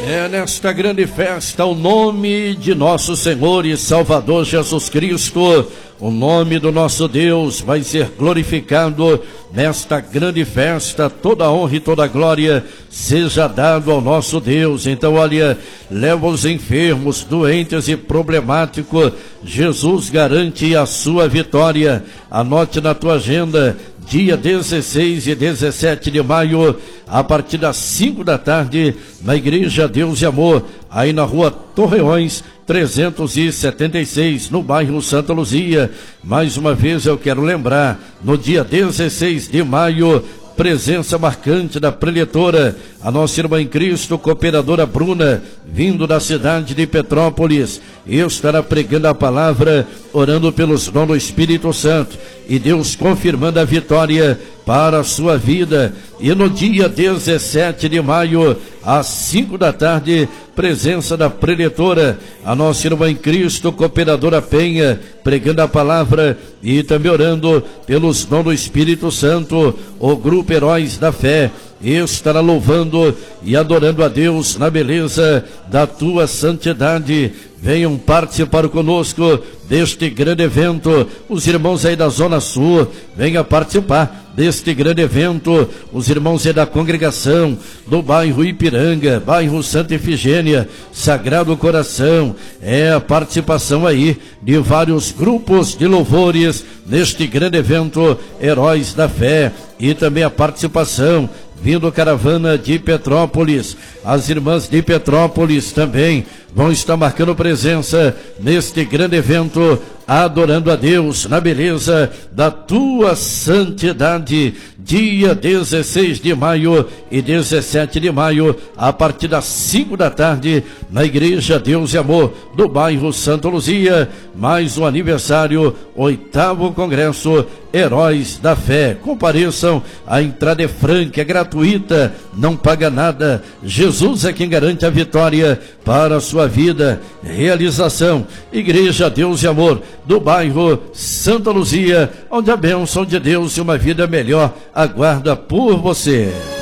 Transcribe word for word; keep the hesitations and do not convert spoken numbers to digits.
É nesta grande festa o nome de nosso Senhor e Salvador Jesus Cristo, o nome do nosso Deus vai ser glorificado nesta grande festa. Toda honra e toda glória seja dado ao nosso Deus. Então, olha, leva os enfermos, doentes e problemáticos, Jesus garante a sua vitória. Anote na tua agenda, dia dezesseis e dezessete de maio, a partir das cinco da tarde, na Igreja Deus e Amor, aí na rua Torreões, trezentos e setenta e seis, no bairro Santa Luzia. Mais uma vez eu quero lembrar, no dia dezesseis de maio, presença marcante da preletora, a nossa irmã em Cristo, cooperadora Bruna, vindo da cidade de Petrópolis, estará pregando a palavra, orando pelos dons do Espírito Santo, e Deus confirmando a vitória para a sua vida. E no dia dezessete de maio, às cinco da tarde, presença da preletora, a nossa irmã em Cristo, cooperadora Penha, pregando a palavra e também orando pelos dons do Espírito Santo. O grupo Heróis da Fé estará louvando e adorando a Deus na beleza da tua santidade. Venham participar conosco deste grande evento. Os irmãos aí da Zona Sul, venham participar deste grande evento. Os irmãos aí da congregação do bairro Ipiranga, bairro Santa Efigênia, Sagrado Coração, é a participação aí de vários grupos de louvores neste grande evento Heróis da Fé, e também a participação vindo caravana de Petrópolis. As irmãs de Petrópolis também vão estar marcando presença neste grande evento, adorando a Deus na beleza da tua santidade. Dia dezesseis de maio e dezessete de maio, a partir das cinco da tarde, na Igreja Deus e Amor, do bairro Santa Luzia, mais um aniversário, oitavo Congresso Heróis da Fé. Compareçam, a entrada é franca, é gratuita, não paga nada. Jesus é quem garante a vitória para a sua vida. Realização, Igreja Deus e Amor, do bairro Santa Luzia, onde a bênção de Deus e uma vida melhor aguarda por você.